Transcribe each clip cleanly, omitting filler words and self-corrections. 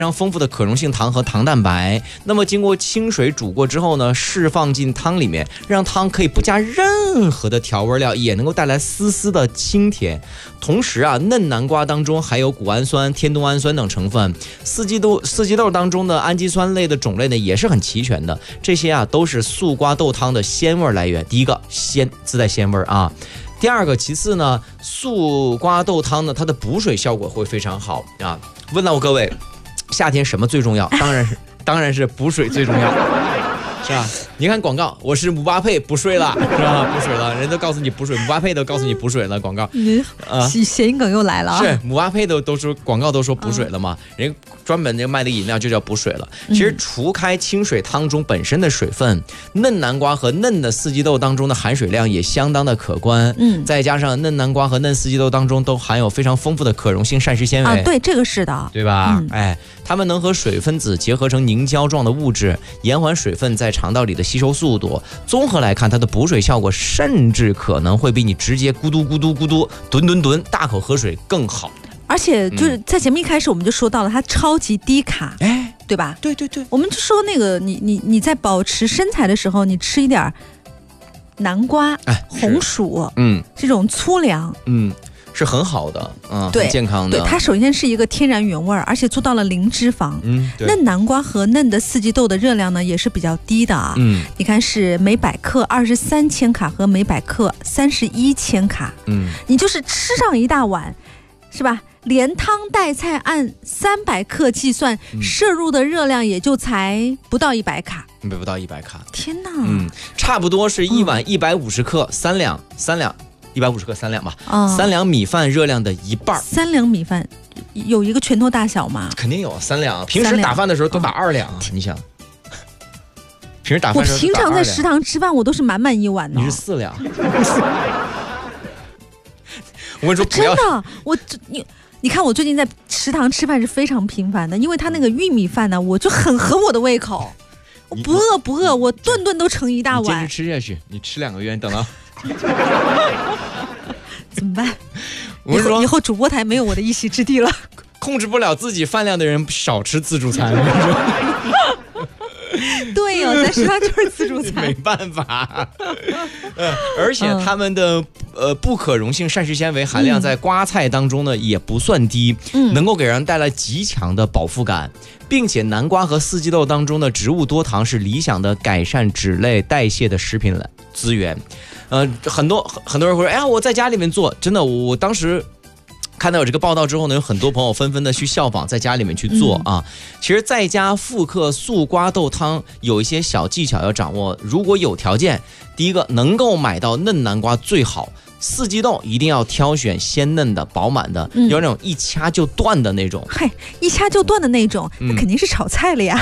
常丰富的可溶性糖和糖蛋白。那么经过清水煮过之后呢，释放进汤里面，让汤可以不加任何的调味料，也能够带来丝丝的清甜。同时啊，嫩南瓜当中含有谷氨酸、天冬氨酸等成分，四季豆当中的氨基酸类的种类呢也是很齐全的。这些啊都是素瓜豆汤的鲜味来源。第一个鲜，自带鲜味啊。第二个，其次呢，素瓜豆汤呢，它的补水效果会非常好啊。问到各位，夏天什么最重要？当然是补水最重要，是吧？你看广告，我是姆巴佩补水了，是吧？补水了，人都告诉你补水，姆巴佩都告诉你补水了，广告。 谐音梗又来了。 是姆巴佩都说广告都说补水了嘛，人专门那个卖的饮料就叫补水了。其实除开清水汤中本身的水分，嫩南瓜和嫩的四季豆当中的含水量也相当的可观。再加上嫩南瓜和嫩四季豆当中都含有非常丰富的可溶性膳食纤维啊，对，这个是的， 对吧？它们能和水分子结合成凝胶状的物质，延缓水分在肠道里的吸收速度。综合来看，它的补水效果甚至可能会比你直接咕嘟咕嘟咕嘟吨大口喝水更好。 而且就是在节目一开始我们就说到了，它超级低卡，对吧？ 对， 我们就说那个你在保持身材的时候，你吃一点南瓜、红薯，这种粗粮， 是很好的， 对， 很健康的。 对，它首先是一个天然原味，而且做到了零脂肪。嫩南瓜和嫩的四季豆的热量呢也是比较低的啊。你看是每百克23千卡和每百克31千卡。你就是吃上一大碗，是吧？连汤带菜按300克计算，摄入的热量也就才不到100卡。 不到100卡。 天哪！ 差不多是一碗150克3两，150克3两吧，3两米饭热量的一半。 3两米饭有一个拳头大小吗？ 肯定有3两，平时打饭的时候都打2两啊，你想。平时打饭的时候我平常在食堂吃饭，我都是满满一碗的。 你是4两。我跟你说， 真的，你看我最近在食堂吃饭是非常频繁的，因为他那个玉米饭呢，我就很合我的胃口。我不饿，我顿顿都盛一大碗。 你坚持吃下去，你吃2个月，你等到怎么办？以后主播台没有我的一席之地了。 控制不了自己饭量的人少吃自助餐。 对哦，在食堂就是自助餐， 没办法。而且他们的不可溶性膳食纤维含量在瓜菜当中呢也不算低，能够给人带来极强的饱腹感，并且南瓜和四季豆当中的植物多糖是理想的改善脂类代谢的食品资源。很多人会说，哎呀，我在家里面做，真的，我当时看到有这个报道之后呢，有很多朋友纷纷的去效仿，在家里面去做啊。其实在家复刻素瓜豆汤有一些小技巧要掌握。如果有条件，第一个能够买到嫩南瓜最好，四季豆一定要挑选鲜嫩的、饱满的，有那种一掐就断的那种。 一掐就断的那种，那肯定是炒菜了呀。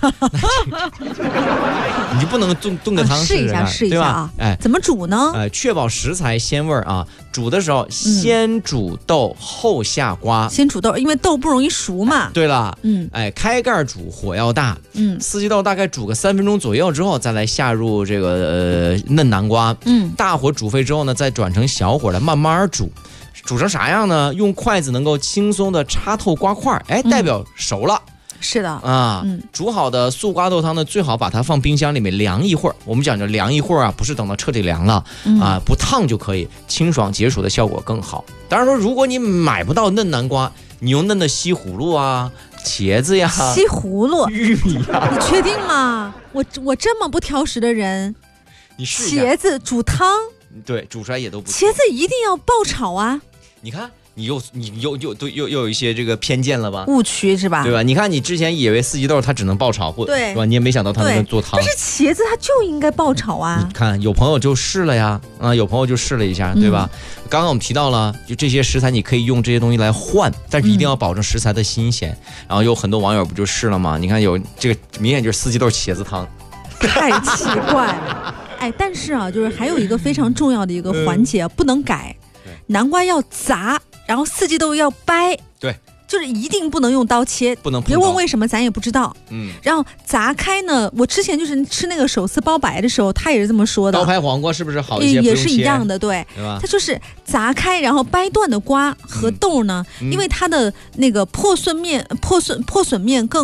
你就不能炖个汤试一下，对吧？怎么煮呢？ 确保食材鲜味啊。煮的时候先煮豆后下瓜。 先煮豆，因为豆不容易熟嘛。 对了，开盖煮，火要大。四季豆大概煮个3分钟左右之后，再来下入这个嫩南瓜。大火煮沸之后呢，再转成小火来慢慢煮。煮成啥样呢？用筷子能够轻松的插透瓜块，代表熟了。 是的啊，煮好的素瓜豆汤呢，最好把它放冰箱里面凉一会儿。我们讲究凉一会儿啊，不是等到彻底凉了啊，不烫就可以，清爽解暑的效果更好。当然说，如果你买不到嫩南瓜，你用嫩的西葫芦啊、茄子呀、 西葫芦、 玉米呀， 你确定吗？我这么不挑食的人， 你试一下茄子煮汤， 对，煮出来也都不错。 茄子一定要爆炒啊！ 你看。你又有一些这个偏见了吧？ 误区是吧？ 对吧？你看你之前以为四季豆它只能爆炒， 对， 是吧？你也没想到它能做汤。 但是茄子它就应该爆炒啊！ 你看有朋友就试了呀，有朋友就试了一下，对吧？刚刚我们提到了，就这些食材你可以用这些东西来换，但是一定要保证食材的新鲜。然后有很多网友不就试了吗？你看有这个明显就是四季豆茄子汤， 太奇怪了。但是啊，就是还有一个非常重要的一个环节不能改，南瓜要砸。然后四季豆要掰， 对， 就是一定不能用刀切， 不能碰刀。 别问为什么，咱也不知道。然后炸开呢，我之前就是吃那个手撕包白的时候，他也是这么说的。 刀拍黄瓜是不是好一些？ 也是一样的，对吧？ 它就是炸开，然后掰断的瓜和豆呢，因为它的那个破损面更